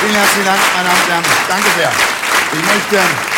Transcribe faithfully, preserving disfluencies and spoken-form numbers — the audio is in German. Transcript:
Vielen herzlichen Dank, meine Damen und Herren. Danke sehr. Ich möchte